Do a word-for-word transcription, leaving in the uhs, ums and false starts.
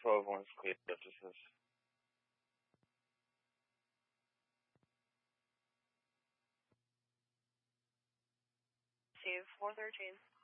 twelve one is clear, Justices. Steve, four thirteen.